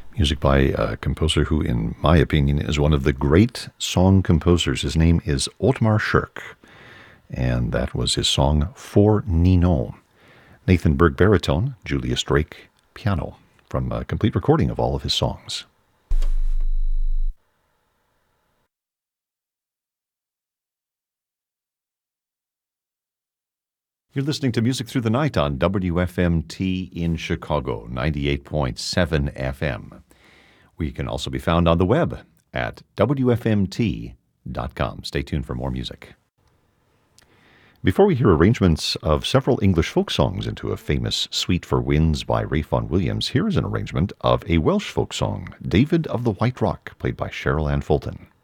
Music by a composer who, in my opinion, is one of the great song composers. His name is Otmar Shirk, and that was his song For Ninon. Nathan Berg baritone, Julius Drake piano, from a complete recording of all of his songs. You're listening to Music Through the Night on WFMT in Chicago, 98.7 FM. We can also be found on the web at WFMT.com. Stay tuned for more music. Before we hear arrangements of several English folk songs into a famous Suite for Winds by Ralph Vaughan Williams, here is an arrangement of a Welsh folk song, David of the White Rock, played by Cheryl Ann Fulton.